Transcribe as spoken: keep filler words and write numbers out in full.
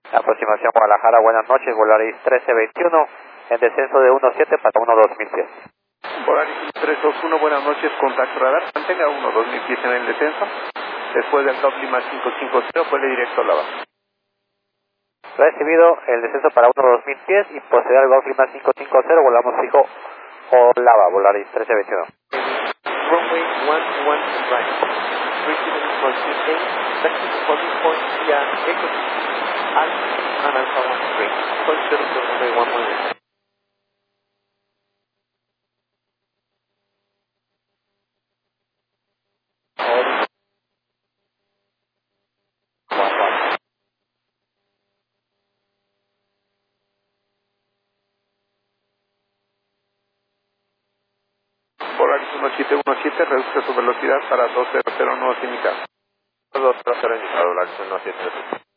Aproximación Guadalajara, buenas noches, Volaris trece veintiuno, en descenso de uno siete para uno dos mil pies. Volaris tres dos uno, buenas noches, contacto radar, mantenga uno dos mil pies en el descenso. Después del Top Lima cinco cinco cero, vuele directo a la base. Recibido el descenso para uno dos mil pies y posterior al Golf Lima cinco cinco cero, volamos fijo Olava, Volaris trece veintiuno. Runway one one right. Reaching for fifteen, next for this point via Echo Alpha and Alpha one three. Consider the runway one one right. Volaris uno siete uno siete, reduce su velocidad para dos cero cero nuevos indicados. dos cero cero indicado, Volaris uno siete uno siete.